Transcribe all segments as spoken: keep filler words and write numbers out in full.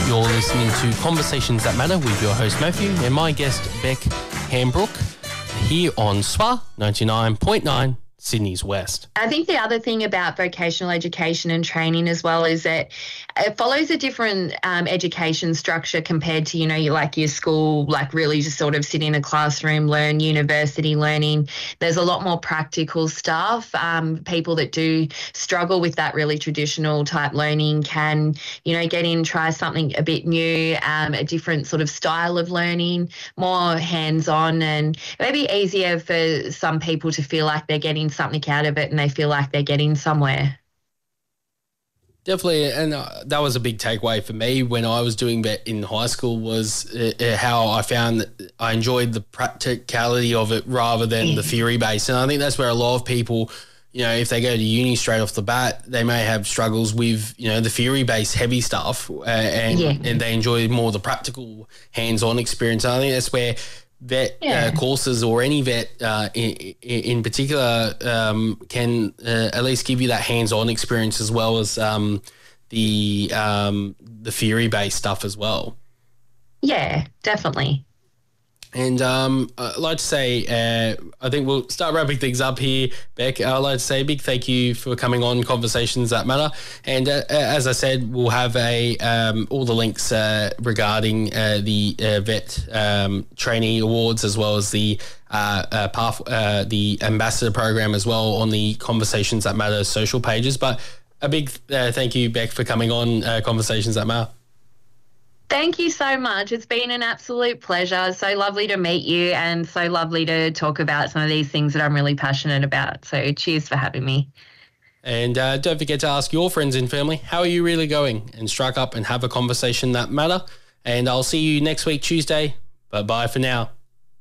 You're listening to Conversations That Matter with your host Matthew and my guest Beck Hambrook here on S W A ninety-nine point nine Sydney's West. I think the other thing about vocational education and training as well is that it follows a different um, education structure compared to, you know, you like your school, like really just sort of sit in a classroom, learn university learning. There's a lot more practical stuff. Um, people that do struggle with that really traditional type learning can, you know, get in, try something a bit new, um, a different sort of style of learning, more hands-on, and maybe easier for some people to feel like they're getting something out of it and they feel like they're getting somewhere. Definitely, and uh, that was a big takeaway for me when I was doing that in high school was uh, how I found that I enjoyed the practicality of it rather than the theory base. And I think that's where a lot of people, you know, if they go to uni straight off the bat, they may have struggles with, you know, the theory-based heavy stuff uh, and, yeah. and they enjoy more the practical hands-on experience. And I think that's where vet yeah. uh, courses or any vet uh, in, in particular um, can uh, at least give you that hands-on experience as well as um, the um, the theory-based stuff as well. Yeah, definitely. And um, I'd like to say, uh, I think we'll start wrapping things up here, Beck. I'd like to say a big thank you for coming on Conversations That Matter. And uh, as I said, we'll have a um, all the links uh, regarding uh, the uh, vet um, trainee awards as well as the uh, uh, path, uh, the ambassador program as well on the Conversations That Matter social pages. But a big uh, thank you, Beck, for coming on uh, Conversations That Matter. Thank you so much. It's been an absolute pleasure. So lovely to meet you and so lovely to talk about some of these things that I'm really passionate about. So cheers for having me. And uh, don't forget to ask your friends and family, how are you really going? And strike up and have a conversation that matter. And I'll see you next week, Tuesday. Bye-bye for now.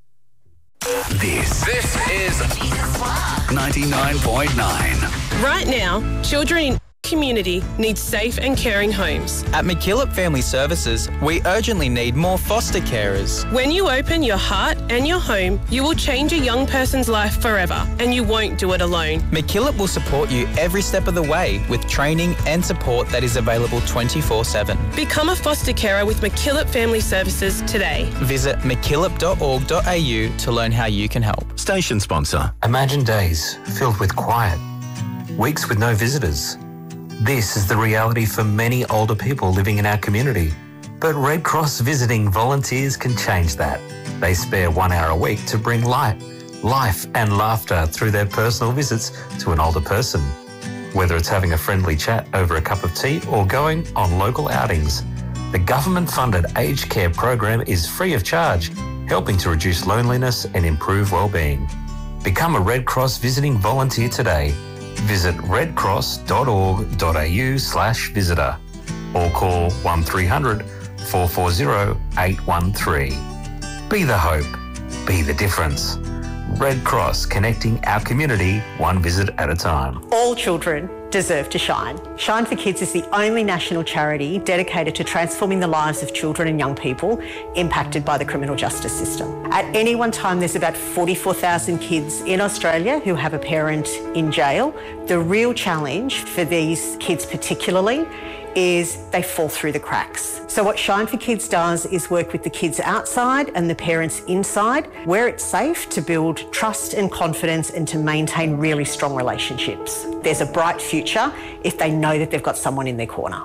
This, this is ninety-nine point nine. Right now, children in community needs safe and caring homes. At McKillop Family Services, we urgently need more foster carers. When you open your heart and your home, you will change a young person's life forever, and you won't do it alone. McKillop will support you every step of the way with training and support that is available twenty-four seven. Become a foster carer with McKillop Family Services today. Visit mckillop dot org dot a u to learn how you can help. Station sponsor. Imagine days filled with quiet, weeks with no visitors. This is the reality for many older people living in our community. But Red Cross visiting volunteers can change that. They spare one hour a week to bring light, life and laughter through their personal visits to an older person. Whether it's having a friendly chat over a cup of tea or going on local outings, the government-funded aged care program is free of charge, helping to reduce loneliness and improve well-being. Become a Red Cross visiting volunteer today. Visit redcross dot org dot a u slash visitor or call one three hundred, four four zero, eight one three. Be the hope. Be the difference. Red Cross, connecting our community one visit at a time. All children deserve to shine. Shine for Kids is the only national charity dedicated to transforming the lives of children and young people impacted by the criminal justice system. At any one time, there's about forty-four thousand kids in Australia who have a parent in jail. The real challenge for these kids particularly is they fall through the cracks. So what Shine for Kids does is work with the kids outside and the parents inside, where it's safe to build trust and confidence and to maintain really strong relationships. There's a bright future if they know that they've got someone in their corner.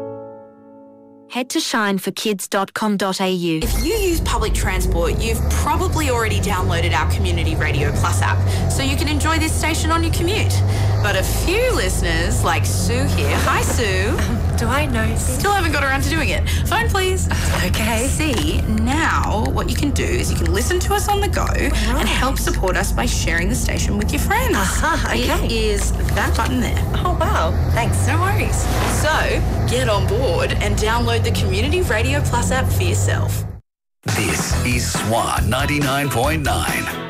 Head to shine for kids dot com dot a u. If you use public transport, you've probably already downloaded our Community Radio Plus app, so you can enjoy this station on your commute. But a few listeners, like Sue here, hi Sue. Um, do I know? Still haven't got around to doing it. Phone please. Okay. See, now what you can do is you can listen to us on the go right. and help support us by sharing the station with your friends. Uh-huh, okay. It is that button there. Oh wow, thanks. No worries. So, get on board and download the Community Radio Plus app for yourself. This is S W A ninety-nine point nine.